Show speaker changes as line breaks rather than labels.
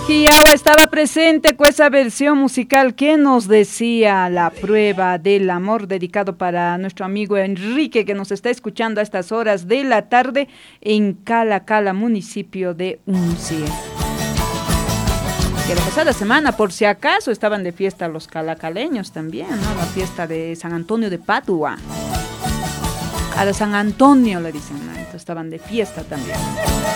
Quillawa estaba presente con esa versión musical que nos decía La Prueba del Amor, dedicado para nuestro amigo Enrique, que nos está escuchando a estas horas de la tarde en Cala Cala, municipio de Uncie. Que la pasada semana, por si acaso, estaban de fiesta los calacaleños también, ¿no? La fiesta de San Antonio de Padua. A la San Antonio le dicen, ¿no? Entonces estaban de fiesta también.